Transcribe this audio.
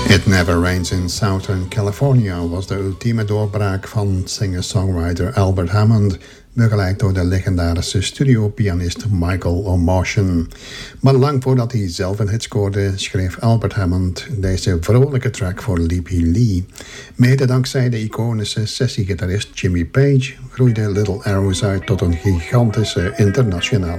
It Never Rains in Southern California was de ultieme doorbraak van singer-songwriter Albert Hammond, begeleid door de legendarische studiopianist Michael O'Martian. Maar lang voordat hij zelf een hit scoorde, schreef Albert Hammond deze vrolijke track voor Leapy Lee. Mede dankzij de iconische sessiegitarist Jimmy Page groeide Little Arrows uit tot een gigantische internationale